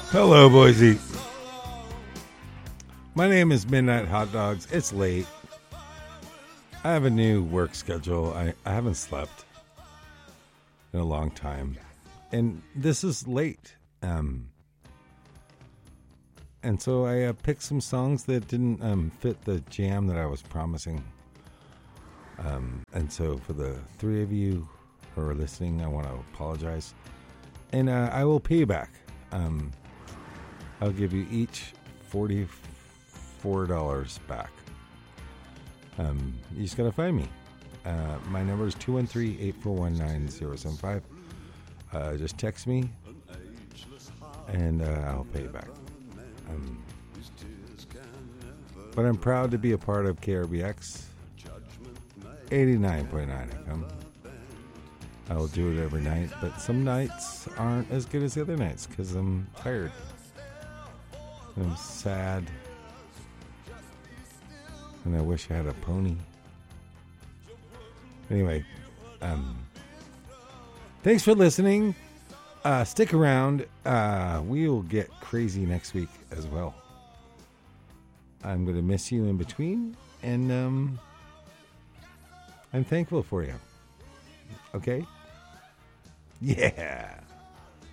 Hello, Boise. My name is Midnight Hot Dogs. It's late. I have a new work schedule. I haven't slept in a long time. And this is late. And so I picked some songs that didn't fit the jam that I was promising. And so for the three of you who are listening, I want to apologize. And I will pay you back. I'll give you each $44 back. You just got to find me. My number is 213-841-9075. Just text me, and I'll pay you back. But I'm proud to be a part of KRBX 89.9 FM. I will do it every night, but some nights aren't as good as the other nights because I'm tired. I'm sad. And I wish I had a pony. Anyway, thanks for listening. Stick around. We will get crazy next week as well. I'm going to miss you in between, and I'm thankful for you. Okay? Yeah.